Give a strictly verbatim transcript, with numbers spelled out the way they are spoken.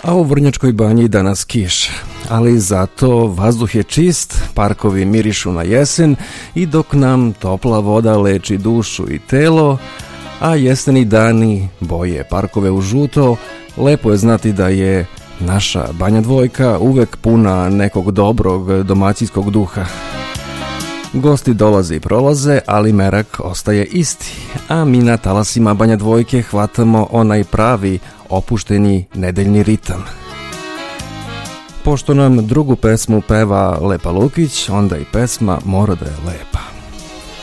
A u Vrnjačkoj banji danas kiša, ali zato vazduh je čist, parkovi mirišu na jesen i dok nam topla voda leči dušu i telo, a jeseni dani boje parkove u žuto, lepo je znati da je naša Banja Dvojka uvek puna nekog dobrog domaćinskog duha. Gosti dolaze i prolaze, ali merak ostaje isti, a mi na talasima Banja Dvojke hvatamo onaj pravi opušteni nedeljni ritam. Pošto nam drugu pesmu peva Lepa Lukić, onda i pesma mora da je lepa.